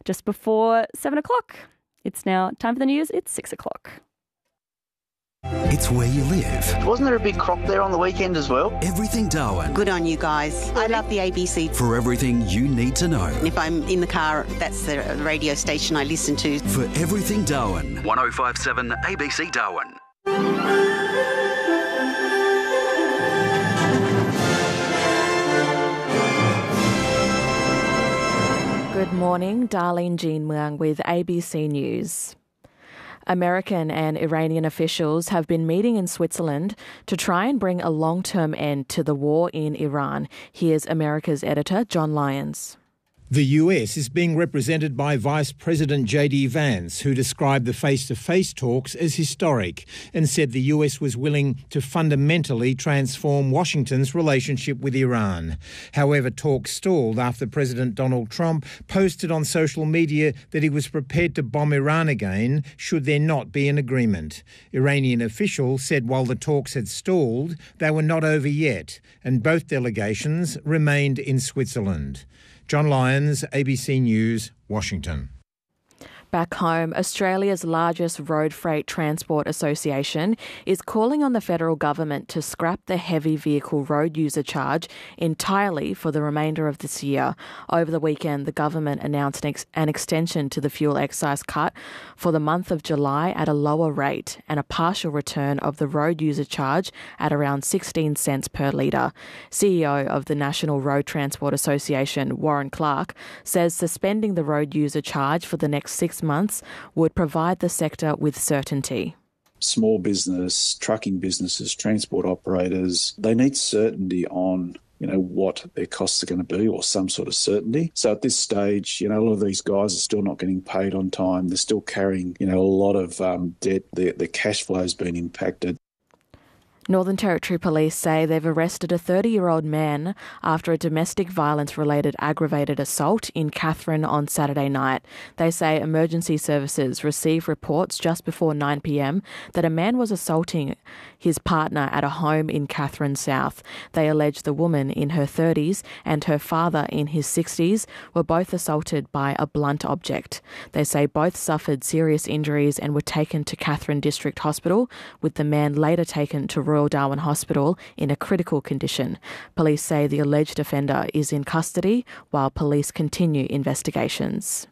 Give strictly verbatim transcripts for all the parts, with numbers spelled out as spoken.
just before seven o'clock. It's now time for the news. It's six o'clock. It's where you live. Wasn't there a big crop there on the weekend as well? Everything Darwin. Good on you guys. I love the A B C. For everything you need to know. If I'm in the car, that's the radio station I listen to. For everything Darwin. one oh five point seven A B C Darwin. Good morning, Darlene Jean Muang with A B C News. American and Iranian officials have been meeting in Switzerland to try and bring a long-term end to the war in Iran. Here's America's editor, John Lyons. The U S is being represented by Vice President J D Vance, who described the face-to-face talks as historic and said the U S was willing to fundamentally transform Washington's relationship with Iran. However, talks stalled after President Donald Trump posted on social media that he was prepared to bomb Iran again should there not be an agreement. Iranian officials said while the talks had stalled, they were not over yet, and both delegations remained in Switzerland. John Lyons, A B C News, Washington. Back home, Australia's largest road freight transport association is calling on the federal government to scrap the heavy vehicle road user charge entirely for the remainder of this year. Over the weekend, the government announced an, ex- an extension to the fuel excise cut for the month of July at a lower rate and a partial return of the road user charge at around sixteen cents per litre. C E O of the National Road Transport Association, Warren Clark, says suspending the road user charge for the next six months would provide the sector with certainty. Small business, trucking businesses, transport operators, they need certainty on, you know, what their costs are going to be or some sort of certainty. So at this stage, you know, a lot of these guys are still not getting paid on time. They're still carrying, you know, a lot of um, debt. Their, their cash flow has been impacted. Northern Territory Police say they've arrested a thirty-year-old man after a domestic violence-related aggravated assault in Katherine on Saturday night. They say emergency services received reports just before nine p.m. that a man was assaulting his partner at a home in Katherine South. They allege the woman in her thirties and her father in his sixties were both assaulted by a blunt object. They say both suffered serious injuries and were taken to Katherine District Hospital, with the man later taken to Royal Darwin Hospital in a critical condition. Police say the alleged offender is in custody while police continue investigations.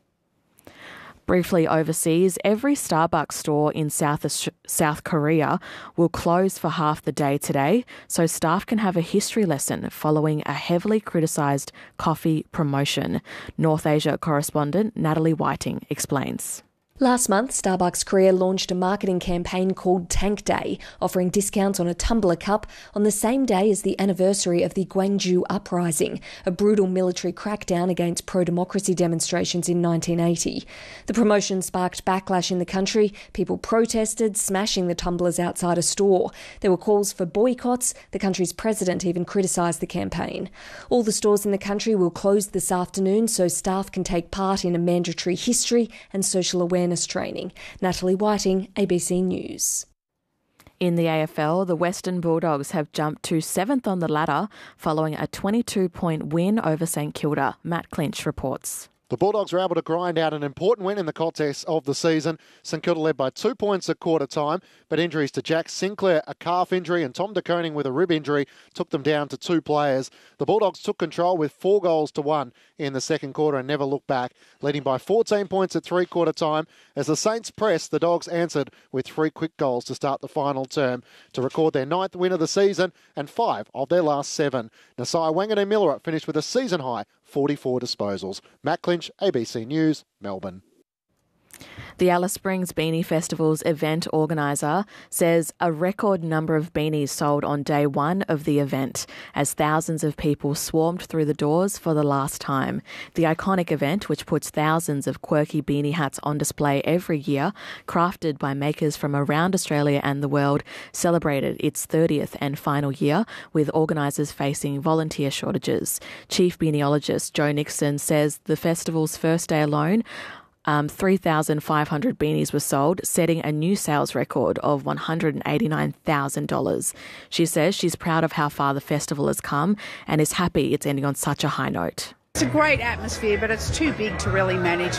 Briefly overseas, every Starbucks store in South South Korea will close for half the day today, so staff can have a history lesson following a heavily criticised coffee promotion. North Asia correspondent Natalie Whiting explains. Last month, Starbucks Korea launched a marketing campaign called Tank Day, offering discounts on a tumbler cup on the same day as the anniversary of the Gwangju Uprising, a brutal military crackdown against pro-democracy demonstrations in nineteen eighty. The promotion sparked backlash in the country. People protested, smashing the tumblers outside a store. There were calls for boycotts. The country's president even criticised the campaign. All the stores in the country will close this afternoon so staff can take part in a mandatory history and social awareness training. Natalie Whiting, A B C News. In the A F L, the Western Bulldogs have jumped to seventh on the ladder following a twenty-two point win over St Kilda. Matt Clinch reports. The Bulldogs were able to grind out an important win in the contest of the season. St Kilda led by two points at quarter time, but injuries to Jack Sinclair, a calf injury, and Tom De Koning with a rib injury took them down to two players. The Bulldogs took control with four goals to one in the second quarter and never looked back, leading by fourteen points at three-quarter time. As the Saints pressed, the Dogs answered with three quick goals to start the final term to record their ninth win of the season and five of their last seven. Nasai Wanganeen-Millera finished with a season-high forty-four disposals. Matt Clinch, A B C News, Melbourne. The Alice Springs Beanie Festival's event organiser says a record number of beanies sold on day one of the event as thousands of people swarmed through the doors for the last time. The iconic event, which puts thousands of quirky beanie hats on display every year, crafted by makers from around Australia and the world, celebrated its thirtieth and final year, with organisers facing volunteer shortages. Chief beaniologist Joe Nixon says the festival's first day alone, Um, three thousand five hundred beanies were sold, setting a new sales record of one hundred eighty-nine thousand dollars. She says she's proud of how far the festival has come and is happy it's ending on such a high note. It's a great atmosphere, but it's too big to really manage